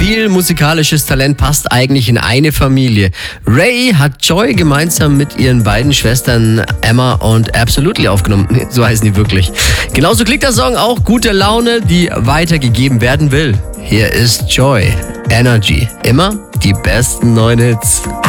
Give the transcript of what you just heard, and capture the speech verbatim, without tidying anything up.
Viel musikalisches Talent passt eigentlich in eine Familie. Ray hat Joy gemeinsam mit ihren beiden Schwestern Emma und Absolutely aufgenommen. So heißen die wirklich. Genauso klingt der Song auch. Gute Laune, die weitergegeben werden will. Hier ist Joy, Energy. Immer die besten neuen Hits.